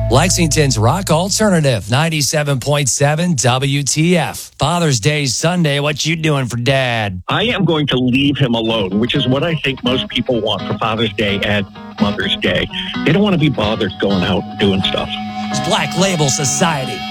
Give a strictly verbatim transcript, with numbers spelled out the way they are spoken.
Lexington's Rock Alternative, ninety-seven point seven W T F. Father's Day Sunday. What you doing for Dad? I am going to leave him alone, which is what I think most people want for Father's Day and Mother's Day. They don't want to be bothered going out and doing stuff. It's Black Label Society.